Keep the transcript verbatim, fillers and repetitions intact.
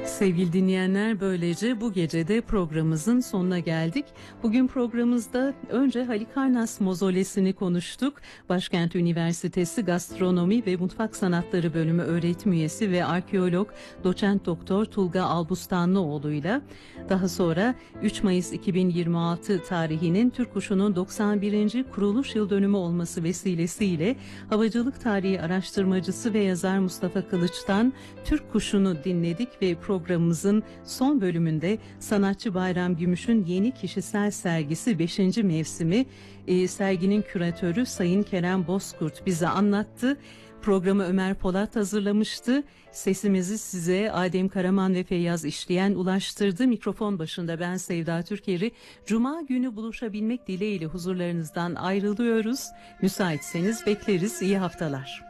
Sevgili dinleyenler, böylece bu gece de programımızın sonuna geldik. Bugün programımızda önce Halikarnas Mozolesi'ni konuştuk. Başkent Üniversitesi Gastronomi ve Mutfak Sanatları Bölümü öğretim üyesi ve arkeolog doçent doktor Tulga Albustanlıoğlu'yla, daha sonra üç Mayıs iki bin yirmi altı tarihinin Türk Kuşu'nun doksan birinci kuruluş yıl dönümü olması vesilesiyle havacılık tarihi araştırmacısı ve yazar Mustafa Kılıç'tan Türk Kuşu'nu dinledik ve programımızın son bölümünde sanatçı Bayram Gümüş'ün yeni kişisel sergisi beşinci mevsimi e, serginin küratörü Sayın Kerem Bozkurt bize anlattı. Programı Ömer Polat hazırlamıştı. Sesimizi size Adem Karaman ve Feyyaz İşleyen ulaştırdı. Mikrofon başında ben Sevda Türkeri. Cuma günü buluşabilmek dileğiyle huzurlarınızdan ayrılıyoruz. Müsaitseniz bekleriz. İyi haftalar.